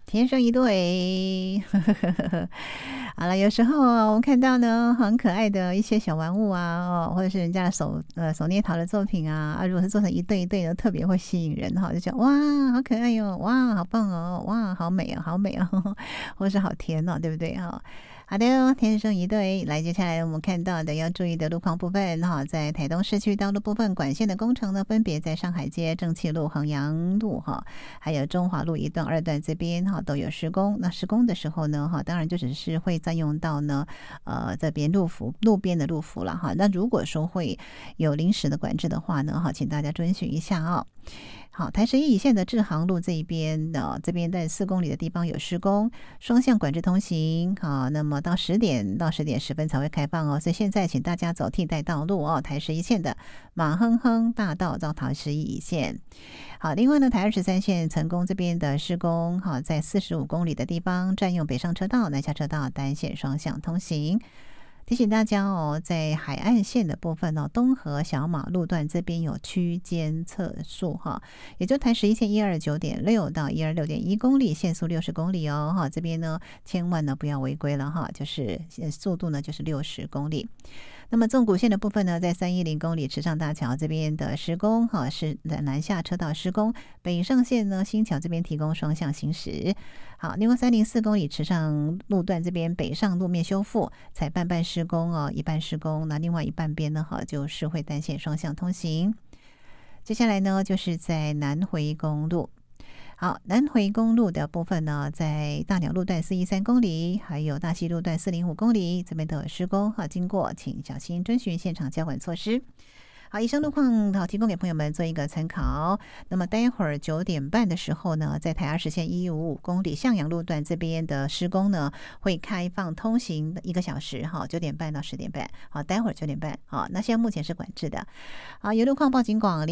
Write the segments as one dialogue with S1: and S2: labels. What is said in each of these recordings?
S1: 天生一对，好了，有时候我们看到呢很可爱的一些小玩物啊，或者是人家的手捏陶的作品啊，如果是做成一对一对的，特别会吸引人哈，就觉得哇好可爱哟、哇好棒哦，哇好美哦，好美哦，或是好甜哦，对不对哈？好的，天生一对。来，接下来我们看到的要注意的路况部分哈，在台东市区道路部分管线的工程呢，分别在上海街、正气路、衡阳路哈，还有中华路1段、2段这边哈都有施工。那施工的时候呢，哈，当然就只是会占用到呢这边路边的路幅了哈。那如果说会有临时的管制的话呢，哈，请大家遵循一下哦。好，台11乙线的志航路这一边的这边在4公里的地方有施工，双向管制通行。好，那么到10点到10点10分才会开放哦，所以现在请大家走替代道路哦，台11线的马亨亨大道到台11乙线。好，另外呢，台23线成功这边的施工，好，在45公里的地方占用北上车道、南下车道单线双向通行。提醒大家哦，在海岸线的部分哦，东河小马路段这边有区间测速哈，也就台11线129.6到126.1公里，限速60公里哦哈，这边呢千万呢不要违规了哈，就是速度呢就是60公里。那么纵谷线的部分呢，在310公里池上大桥这边的施工哈，是南下车道施工，北上线呢新桥这边提供双向行驶。好，另外304公里池上路段这边北上路面修复，才半施工哦，一半施工，那另外一半边呢哈就是会单线双向通行。接下来呢就是在南回公路。好，南回公路的部分呢，在大鸟路段413公里，还有大溪路段405公里，这边都有施工哈，经过请小心遵循现场交管措施。好，以上路况好提供给朋友们做一个参考。那么待会儿9点半的时候呢，在台20线155公里向阳路段这边的施工呢，会开放通行1个小时哈，9点半到10点半。好，待会儿9点半。好，那现在目前是管制的。好，有路况报警广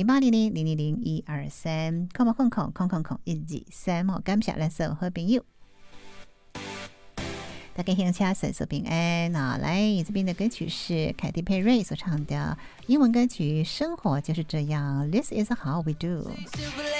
S1: 0800000123，空123哦，感谢咱所有好朋友。大家听下神所平安啊！来，这边的歌曲是凯蒂佩瑞所唱的英文歌曲《生活就是这样》，This is how we do。